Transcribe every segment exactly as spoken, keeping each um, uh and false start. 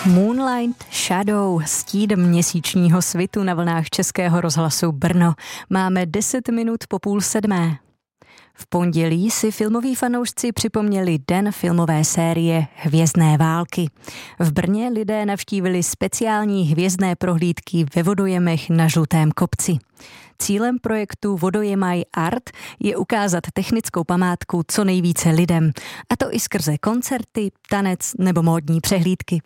Moonlight Shadow, stín měsíčního svitu na vlnách Českého rozhlasu Brno. Máme deset minut po půl sedmé. V pondělí si filmoví fanoušci připomněli den filmové série Hvězdné války. V Brně lidé navštívili speciální hvězdné prohlídky ve vodojemech na Žlutém kopci. Cílem projektu Vodojemaj Art je ukázat technickou památku co nejvíce lidem, a to i skrze koncerty, tanec nebo módní přehlídky.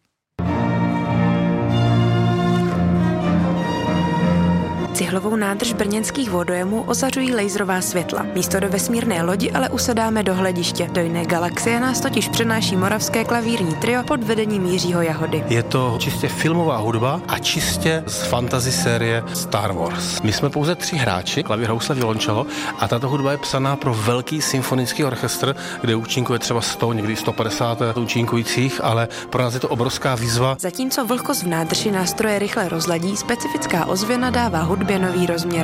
Cihlovou nádrž brněnských vodojemů ozařují laserová světla. Místo do vesmírné lodi ale usedáme do hlediště. Do jiné galaxie nás totiž přenáší moravské klavírní trio pod vedením Jiřího Jahody. Je to čistě filmová hudba a čistě z fantasy série Star Wars. My jsme pouze tři hráči, klavír, housle, violoncello, a tato hudba je psaná pro velký symfonický orchestr, kde účinkuje třeba sto, někdy sto padesát účinkujících, ale pro nás je to obrovská výzva. Zatímco vlhkost v nádrži nástroje rychle rozladí, specifická ozvěna dává hudbě nový rozměr.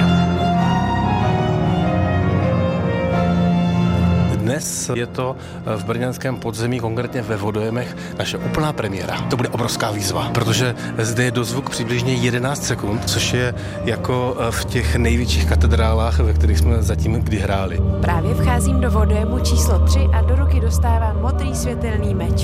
Dnes je to v brněnském podzemí, konkrétně ve vodojemech, naše úplná premiéra. To bude obrovská výzva, protože zde je dozvuk přibližně jedenáct sekund, což je jako v těch největších katedrálách, ve kterých jsme zatím kdy hráli. Právě vcházím do vodojemu číslo tři a do ruky dostávám modrý světelný meč.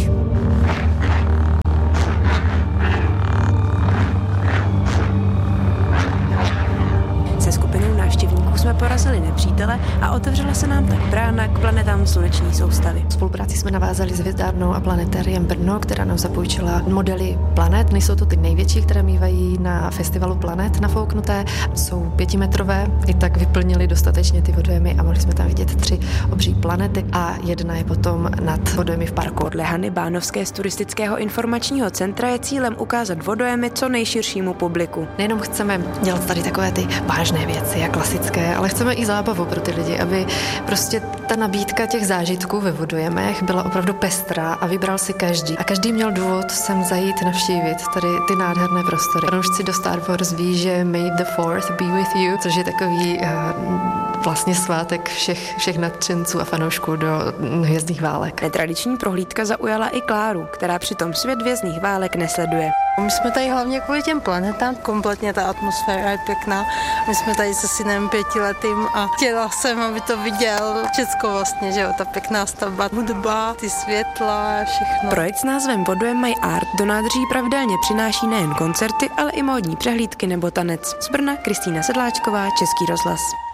Jsme porazili nepřítele a otevřela se nám tak brána k planetám sluneční soustavy. Spolupráci jsme navázali s hvězdárnou a planetáriem Brno, která nám zapůjčila modely planet. Nejsou to ty největší, které mívají na festivalu planet nafouknuté. Jsou pětimetrové, i tak vyplnili dostatečně ty vodojemy a mohli jsme tam vidět tři obří planety a jedna je potom nad vodojemy v parku. Podle Hany Bánovské z Turistického informačního centra je cílem ukázat vodojemy co nejširšímu publiku. Nejenom chceme dělat tady takové ty vážné věci a klasické, ale chceme i zábavu pro ty lidi, aby prostě ta nabídka těch zážitků ve vodojemech byla opravdu pestrá a vybral si každý. A každý měl důvod sem zajít navštívit tady ty nádherné prostory. Fanoušci do Star Wars ví, že May the Fourth be with you, což je takový uh, vlastně svátek všech, všech nadšenců a fanoušků do hvězdných válek. Netradiční prohlídka zaujala i Kláru, která přitom svět hvězdných válek nesleduje. My jsme tady hlavně kvůli těm planetám, kompletně ta atmosféra je pěkná. My jsme tady se synem pětiletým a chtěla jsem, aby to viděl všecko vlastně, že jo, ta pěkná stavba, hudba, ty světla, všechno. Projekt s názvem Vodojemaj Art do nádrží pravidelně přináší nejen koncerty, ale i módní přehlídky nebo tanec. Z Brna Kristýna Sedláčková, Český rozhlas.